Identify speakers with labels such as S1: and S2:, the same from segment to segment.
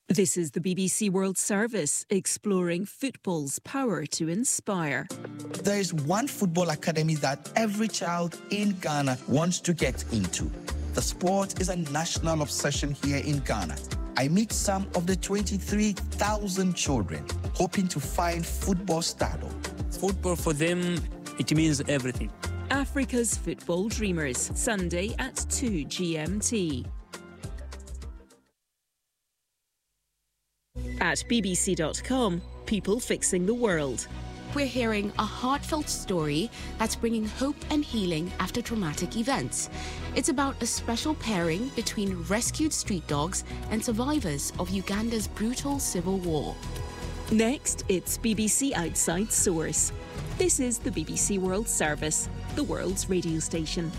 S1: This is the BBC World Service, exploring football's power to inspire.
S2: There is one football academy that every child in Ghana wants to get into. The sport is a national obsession here in Ghana. I meet some of the 23,000 children hoping to find football stardom.
S3: Football for them, it means everything.
S1: Africa's Football Dreamers, Sunday at 2 GMT. At bbc.com, people fixing the world.
S4: We're hearing a heartfelt story that's bringing hope and healing after traumatic events. It's about a special pairing between rescued street dogs and survivors of Uganda's brutal civil war.
S1: Next, it's BBC Outside Source. This is the BBC World Service, the world's radio station.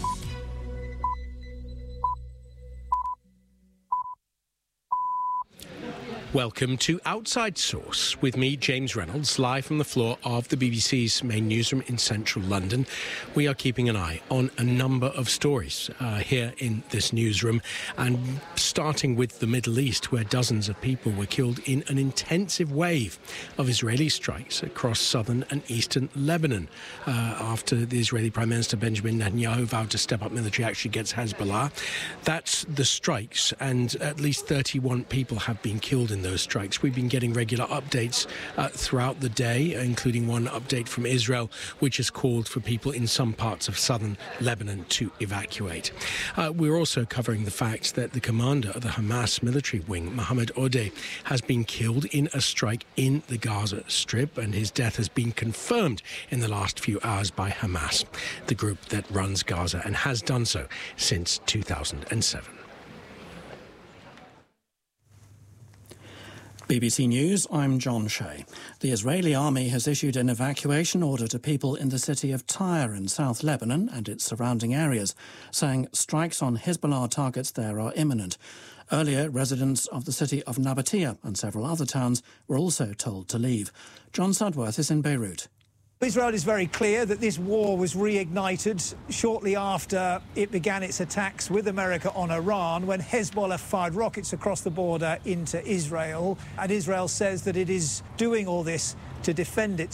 S5: Welcome to Outside Source with me, James Reynolds, live from the floor of the BBC's main newsroom in central London. We are keeping an eye on a number of stories here in this newsroom, and starting with the Middle East, where dozens of people were killed in an intensive wave of Israeli strikes across southern and eastern Lebanon after the Israeli Prime Minister Benjamin Netanyahu vowed to step up military action against Hezbollah. That's the strikes, and at least 31 people have been killed in those strikes. We've been getting regular updates throughout the day, including one update from Israel, which has called for people in some parts of southern Lebanon to evacuate. We're also covering the fact that the commander of the Hamas military wing, Mohammed Odeh, has been killed in a strike in the Gaza Strip, and his death has been confirmed in the last few hours by Hamas, the group that runs Gaza and has done so since 2007.
S6: BBC News, I'm John Shea. The Israeli army has issued an evacuation order to people in the city of Tyre in South Lebanon and its surrounding areas, saying strikes on Hezbollah targets there are imminent. Earlier, residents of the city of Nabatea and several other towns were also told to leave. John Sudworth is in Beirut.
S7: Israel is very clear that this war was reignited shortly after it began its attacks with America on Iran, when Hezbollah fired rockets across the border into Israel. And Israel says that it is doing all this to defend itself.